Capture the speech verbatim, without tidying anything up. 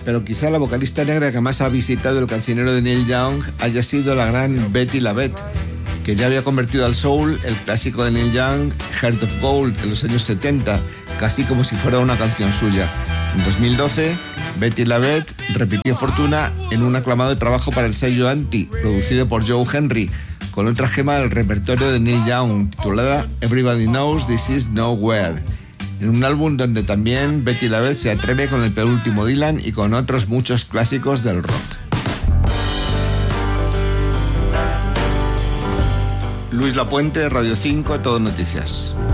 pero quizá la vocalista negra que más ha visitado el cancionero de Neil Young haya sido la gran Betty LaVette, que ya había convertido al soul el clásico de Neil Young, Heart of Gold, en los años setenta, casi como si fuera una canción suya. En dos mil doce, Betty LaVette repitió fortuna en un aclamado trabajo para el sello Anti, producido por Joe Henry, con otra gema del repertorio de Neil Young, titulada Everybody Knows This Is Nowhere, en un álbum donde también Betty LaVette se atreve con el penúltimo Dylan y con otros muchos clásicos del rock. Luis Lapuente, Radio cinco, Todo Noticias.